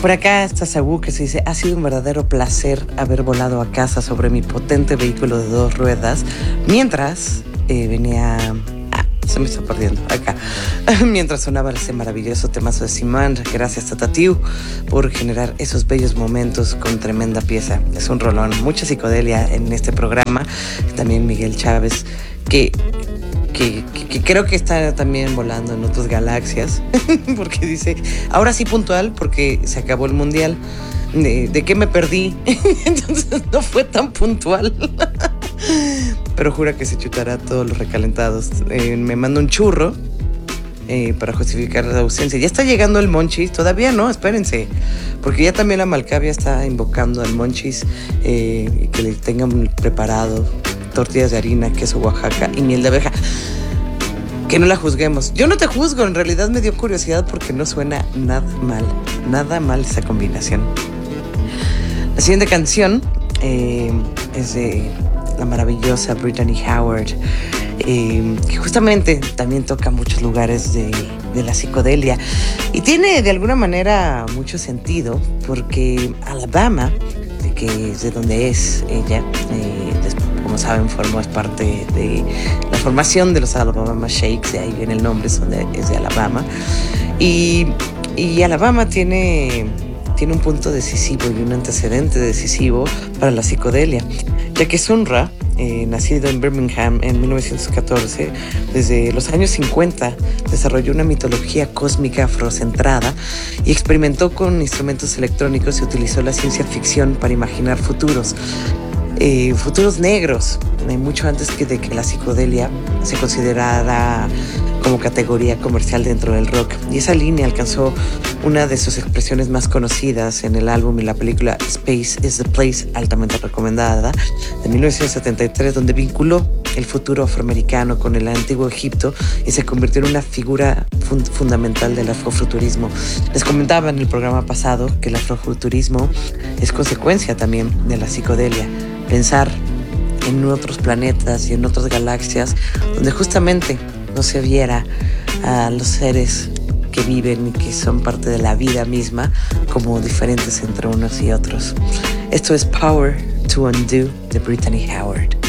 Por acá está Saúl que se dice: ha sido un verdadero placer haber volado a casa sobre mi potente vehículo de 2 ruedas mientras venía... se me está perdiendo acá. Mientras sonaba ese maravilloso temazo de Simán. Gracias a Tatiu por generar esos bellos momentos con tremenda pieza. Es un rolón, mucha psicodelia en este programa. También Miguel Chávez, que creo que está también volando en otras galaxias, porque dice, ahora sí puntual, porque se acabó el mundial. ¿De qué me perdí? Entonces no fue tan puntual. Pero jura que se chutará todos los recalentados. Me manda un churro para justificar la ausencia. Ya está llegando el Monchis. Todavía no, espérense. Porque ya también la Malcavia está invocando al Monchis, que le tengan preparado tortillas de harina, queso Oaxaca y miel de abeja. Que no la juzguemos. Yo no te juzgo, en realidad me dio curiosidad porque no suena nada mal esa combinación. La siguiente canción es de la maravillosa Brittany Howard, que justamente también toca muchos lugares de la psicodelia y tiene de alguna manera mucho sentido porque Alabama, que es de donde es ella, como saben, formó parte de la formación de los Alabama Shakes, de ahí viene el nombre, es de Alabama, y Alabama tiene un punto decisivo y un antecedente decisivo para la psicodelia, ya que Sun Ra, nacido en Birmingham en 1914, desde los años 50 desarrolló una mitología cósmica afrocentrada y experimentó con instrumentos electrónicos y utilizó la ciencia ficción para imaginar futuros negros, mucho antes de que la psicodelia se considerara como categoría comercial dentro del rock. Y esa línea alcanzó una de sus expresiones más conocidas en el álbum y la película Space is the Place, altamente recomendada, de 1973, donde vinculó el futuro afroamericano con el antiguo Egipto y se convirtió en una figura fundamental del afrofuturismo. Les comentaba en el programa pasado que el afrofuturismo es consecuencia también de la psicodelia. Pensar en otros planetas y en otras galaxias donde justamente no se viera a los seres que viven y que son parte de la vida misma como diferentes entre unos y otros. Esto es Power to Undo de Brittany Howard.